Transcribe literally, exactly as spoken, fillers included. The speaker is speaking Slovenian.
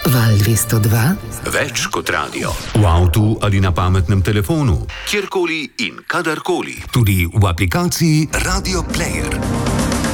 Val dvesto dva. Več kot radio. V avtu ali na pametnem telefonu. Kjerkoli in kadarkoli. Tudi v aplikaciji Radio Player.